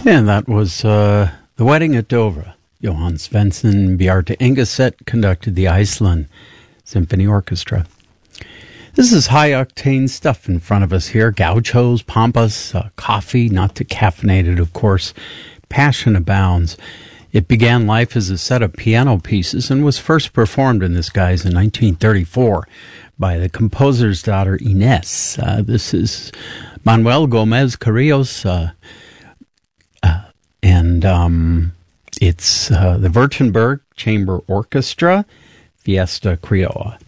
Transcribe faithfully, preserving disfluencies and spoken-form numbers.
And that was uh, The Wedding at Dover. Johann Svensson Bjarte Engeset conducted the Iceland Symphony Orchestra. This is high-octane stuff in front of us here. Gauchos, pampas, uh, coffee, not too caffeinated, of course. Passion abounds. It began life as a set of piano pieces and was first performed in this guise in nineteen thirty-four by the composer's daughter, Ines. Uh, this is Manuel Gomez Carrillo's, uh, uh, and um, it's uh, the Württemberg Chamber Orchestra, Fiesta Criolla.